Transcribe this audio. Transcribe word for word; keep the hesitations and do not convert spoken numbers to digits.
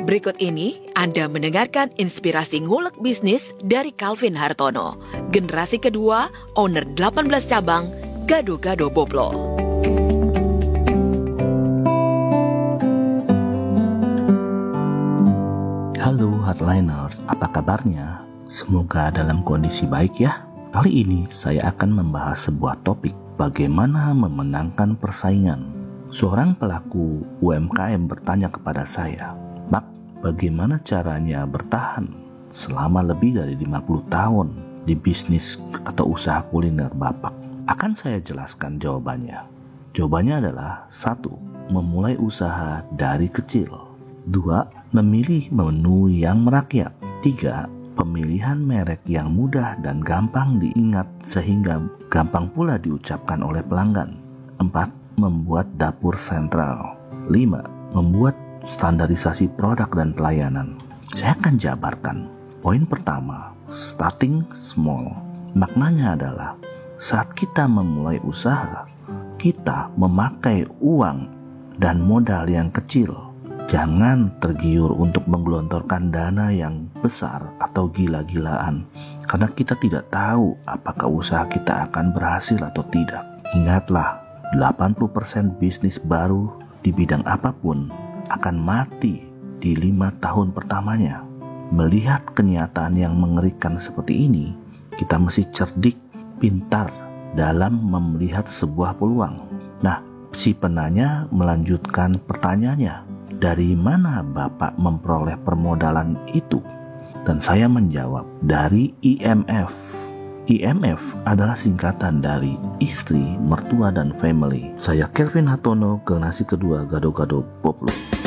Berikut ini Anda mendengarkan inspirasi ngulek bisnis dari Calvin Hartono, generasi kedua, owner delapan belas cabang, Gado-Gado Boplo. Halo Hardliners, apa kabarnya? Semoga dalam kondisi baik ya. Kali ini saya akan membahas sebuah topik, bagaimana memenangkan persaingan. Seorang pelaku U M K M bertanya kepada saya, "Mak, bagaimana caranya bertahan selama lebih dari lima puluh tahun di bisnis atau usaha kuliner Bapak?" Akan saya jelaskan jawabannya. Jawabannya adalah satu, memulai usaha dari kecil. Dua, memilih menu yang merakyat. Tiga, pemilihan merek yang mudah dan gampang diingat sehingga gampang pula diucapkan oleh pelanggan. Empat, membuat dapur sentral. Lima, membuat standarisasi produk dan pelayanan. Saya akan jabarkan. Poin pertama, starting small. Maknanya adalah saat kita memulai usaha, kita memakai uang dan modal yang kecil. Jangan tergiur untuk menggelontorkan dana yang besar atau gila-gilaan, karena kita tidak tahu apakah usaha kita akan berhasil atau tidak. Ingatlah, delapan puluh persen bisnis baru di bidang apapun akan mati di lima tahun pertamanya. Melihat kenyataan yang mengerikan seperti ini, kita mesti cerdik, pintar dalam melihat sebuah peluang. Nah, si penanya melanjutkan pertanyaannya, dari mana Bapak memperoleh permodalan itu? Dan saya menjawab, dari I M F. I M F adalah singkatan dari istri, mertua, dan family. Saya Calvin Hartono, generasi kedua Gado-Gado Boplo.